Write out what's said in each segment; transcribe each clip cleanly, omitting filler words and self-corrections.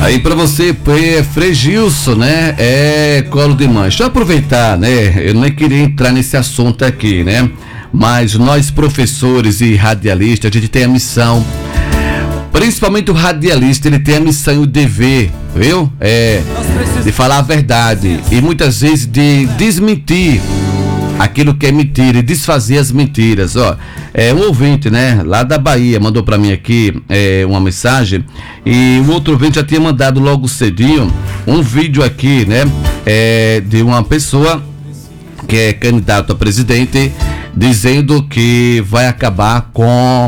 Aí pra você, Frei Gilson, né? Colo de mãe. Deixa eu aproveitar, né? Eu nem queria entrar nesse assunto aqui, né? Mas nós, professores e radialistas, a gente tem a missão, principalmente o radialista, ele tem a missão e o dever, viu? De falar a verdade e muitas vezes de desmentir aquilo que é mentira e desfazer as mentiras. Um ouvinte, né, lá da Bahia, mandou pra mim aqui uma mensagem, e o outro ouvinte já tinha mandado logo cedinho um vídeo aqui, né, de uma pessoa que é candidato a presidente, dizendo que vai acabar com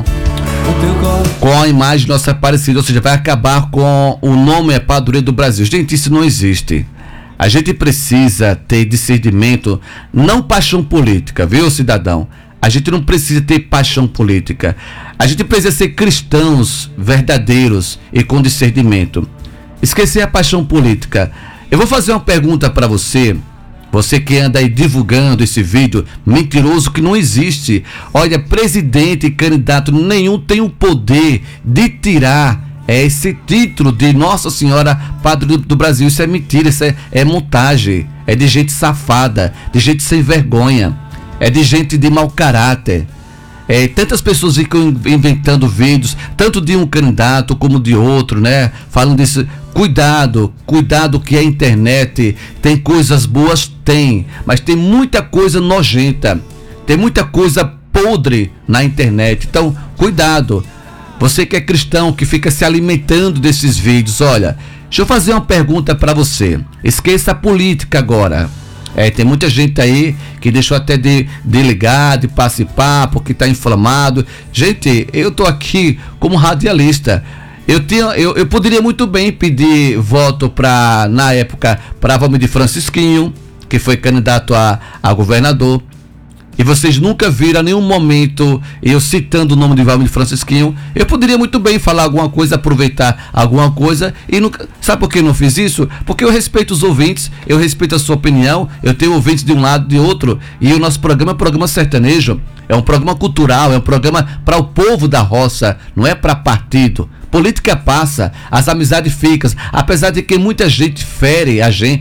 a imagem Nossa Aparecida, ou seja, vai acabar com o nome Padroeiro do Brasil. Gente, isso não existe. A gente precisa ter discernimento, não paixão política, viu, cidadão? A gente não precisa ter paixão política. A gente precisa ser cristãos verdadeiros e com discernimento. Esquecer a paixão política. Eu vou fazer uma pergunta para você. Você que anda aí divulgando esse vídeo mentiroso que não existe. Olha, presidente e candidato nenhum tem o poder de tirar esse título de Nossa Senhora Padre do Brasil. Isso é mentira, isso é montagem. É de gente safada, de gente sem vergonha, é de gente de mau caráter. Tantas pessoas ficam inventando vídeos, tanto de um candidato como de outro, né? Falando disso. Cuidado que a internet tem coisas boas, mas tem muita coisa nojenta, tem muita coisa podre na internet. Então, cuidado. Você que é cristão, que fica se alimentando desses vídeos, olha, deixa eu fazer uma pergunta para você. Esqueça a política agora. Tem muita gente aí que deixou até de ligar, de participar, porque está inflamado. Gente, eu tô aqui como radialista. Eu poderia muito bem pedir voto na época, para Valmir Francisquinho, que foi candidato a governador. E vocês nunca viram a nenhum momento eu citando o nome de Valmir Francisquinho. Eu poderia muito bem falar alguma coisa, aproveitar alguma coisa e nunca. Sabe por que eu não fiz isso? Porque eu respeito os ouvintes, eu respeito a sua opinião, eu tenho ouvintes de um lado e de outro, e o nosso programa é um programa sertanejo, é um programa cultural, é um programa para o povo da roça, não é para partido. Política passa, as amizades ficam, apesar de que muita gente fere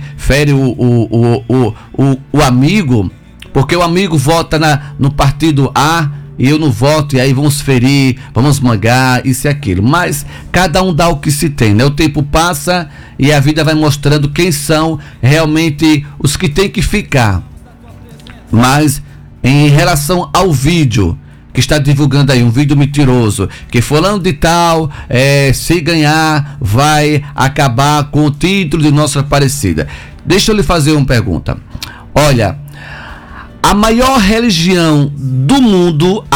o amigo, porque o amigo vota no partido A e eu não voto, e aí vamos ferir, vamos mangar, isso e aquilo. Mas cada um dá o que se tem, né? O tempo passa e a vida vai mostrando quem são realmente os que tem que ficar. Mas em relação ao vídeo que está divulgando aí, um vídeo mentiroso, que fulano de tal, se ganhar, vai acabar com o título de Nossa Aparecida. Deixa eu lhe fazer uma pergunta. Olha, a maior religião do mundo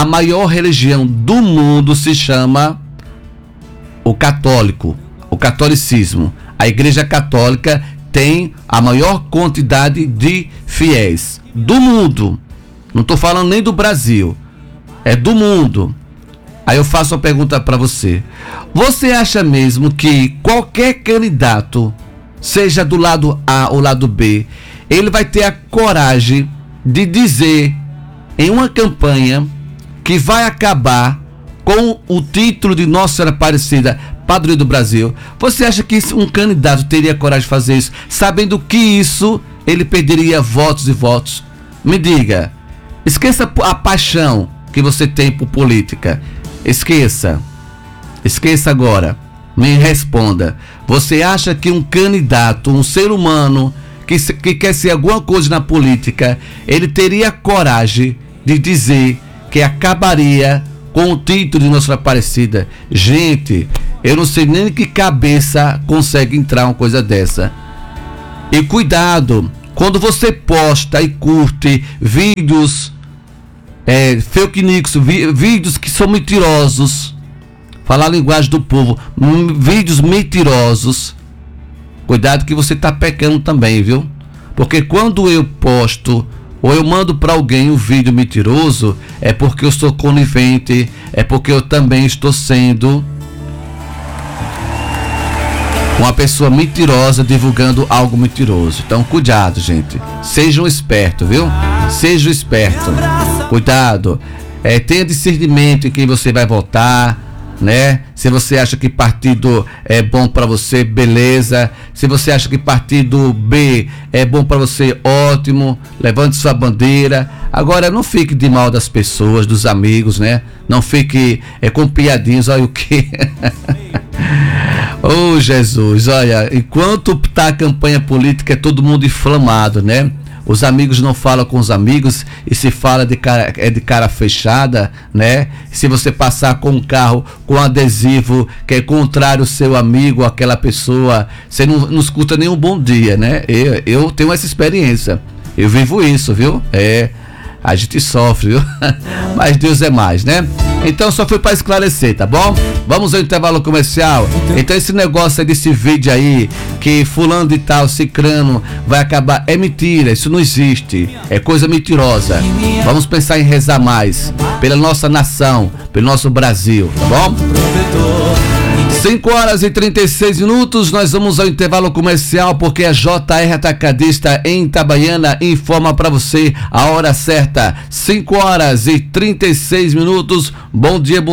se chama o catolicismo. A Igreja Católica tem a maior quantidade de fiéis do mundo. Não estou falando nem do Brasil, é do mundo. Aí eu faço uma pergunta para você. Você acha mesmo que qualquer candidato, seja do lado A ou lado B, ele vai ter a coragem de dizer em uma campanha que vai acabar com o título de Nossa Senhora Aparecida, Padroeiro do Brasil? Você acha que um candidato teria coragem de fazer isso, sabendo que isso ele perderia votos e votos? Me diga. Esqueça a paixão que você tem por política. Esqueça agora. Me responda. Você acha que um candidato, um ser humano que quer ser alguma coisa na política, ele teria coragem de dizer que acabaria com o título de Nossa Aparecida? Gente, eu não sei nem que cabeça consegue entrar uma coisa dessa. E cuidado, quando você posta e curte vídeos fake news, vídeos que são mentirosos, falar a linguagem do povo, vídeos mentirosos, cuidado que você está pecando também, viu? Porque quando eu posto ou eu mando para alguém um vídeo mentiroso, é porque eu sou conivente, é porque eu também estou sendo uma pessoa mentirosa divulgando algo mentiroso. Então cuidado, gente, sejam espertos, viu? Seja esperto, cuidado, tenha discernimento em quem você vai votar, né? Se você acha que partido é bom para você, beleza. Se você acha que partido B é bom para você, ótimo. Levante sua bandeira. Agora, não fique de mal das pessoas, dos amigos, né? Não fique com piadinhas, olha o que. Oh, Jesus, olha, enquanto tá a campanha política é todo mundo inflamado, né? Os amigos não falam com os amigos e se fala de cara fechada, né? Se você passar com um carro com adesivo que é contrário ao seu amigo, aquela pessoa, você não escuta nenhum bom dia, né? Eu tenho essa experiência, eu vivo isso, viu? A gente sofre, viu? Mas Deus é mais, né? Então só foi para esclarecer, tá bom? Vamos ao intervalo comercial. Então esse negócio aí desse vídeo aí, que fulano de tal, cicrano, vai acabar, é mentira, isso não existe, é coisa mentirosa. Vamos pensar em rezar mais pela nossa nação, pelo nosso Brasil, tá bom? 5h36, nós vamos ao intervalo comercial, porque a JR Atacadista em Itabaiana informa para você a hora certa, 5h36. Bom dia, bom